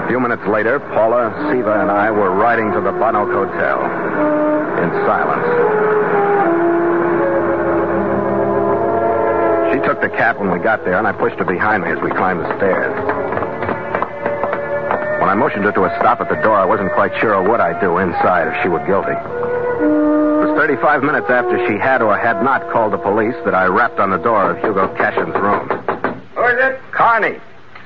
few minutes later, Paula, Siva, and I were riding to the Bonnock Hotel in silence. She took the cat when we got there, and I pushed her behind me as we climbed the stairs. When I motioned her to a stop at the door, I wasn't quite sure what I'd do inside if she were guilty. It was 35 minutes after she had or had not called the police that I rapped on the door of Hugo Cashin's room. Who is it? Carney!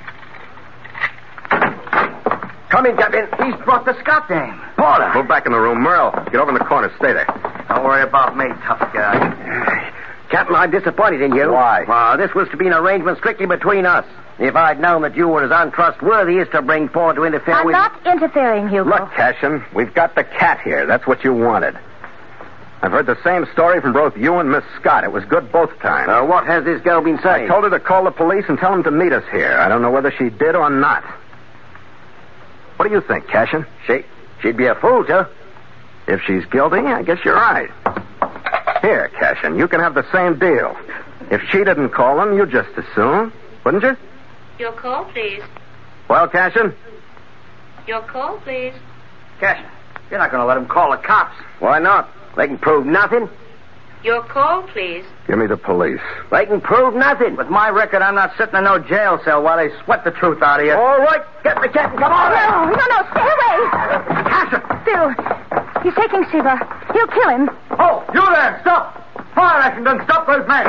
Come in, Captain. He's brought the Scott dame. Paula! Move back in the room. Merle, get over in the corner. Stay there. Don't worry about me, tough guy. Captain, I'm disappointed in you. Why? This was to be an arrangement strictly between us. If I'd known that you were as untrustworthy as to bring forward to interfere I'm with... not interfering, Hugo. Look, Cashin, we've got the cat here. That's what you wanted. I've heard the same story from both you and Miss Scott. It was good both times. What has this girl been saying? I told her to call the police and tell them to meet us here. I don't know whether she did or not. What do you think, Cashin? She'd be a fool to. If she's guilty, I guess you're right. Here, Cashin, you can have the same deal. If she didn't call them, you'd just as soon, wouldn't you? Your call, please. Well, Cashin? Your call, please. Cashin, you're not going to let them call the cops. Why not? They can prove nothing. Your call, please. Give me the police. They can prove nothing. With my record, I'm not sitting in no jail cell while they sweat the truth out of you. All right, get the cat and come on. No, stay away. Cashin! Phil, he's taking Siva. He'll kill him. Oh, you there, stop. Fire action done stop those men.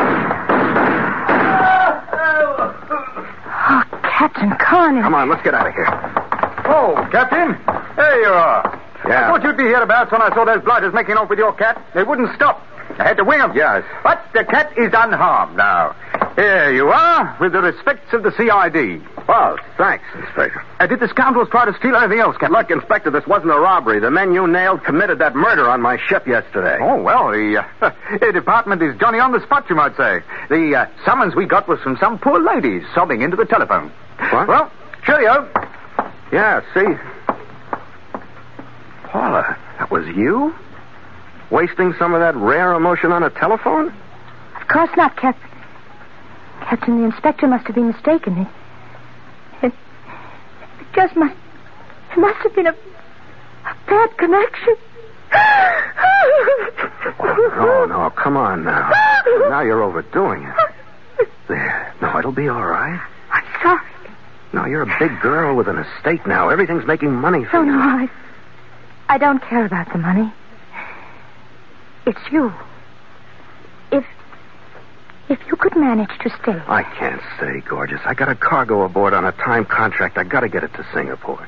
Oh, Captain Carney. Come on, let's get out of here. Oh, Captain. There you are. Yeah. I thought you'd be hereabouts when I saw those blighters making off with your cat. They wouldn't stop. I had to wing them. Yes. But the cat is unharmed now. Here you are, with the respects of the CID. Oh, thanks, Inspector. Did the scoundrels try to steal anything else, Captain? Look, Inspector, this wasn't a robbery. The men you nailed committed that murder on my ship yesterday. Oh, well, the department is Johnny on the spot, you might say. The summons we got was from some poor ladies sobbing into the telephone. What? Well, cheerio. Yeah, see? Paula, that was you? Wasting some of that rare emotion on a telephone? Of course not, Captain. Captain, the inspector must have been mistaken. It just must... It must have been a bad connection. Oh, no, come on now. Now you're overdoing it. There. No, it'll be all right. I'm sorry. No, you're a big girl with an estate now. Everything's making money for you. No, I don't care about the money. It's you. If you could manage to stay. I can't stay, gorgeous. I got a cargo aboard on a time contract. I got to get it to Singapore.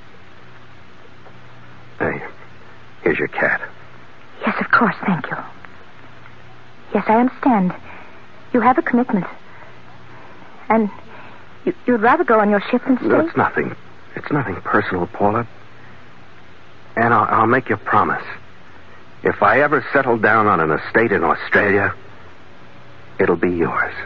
Hey, here's your cat. Yes, of course, thank you. Yes, I understand. You have a commitment. And you'd rather go on your ship than stay? It's nothing personal, Paula. And I'll make you a promise. If I ever settle down on an estate in Australia, it'll be yours.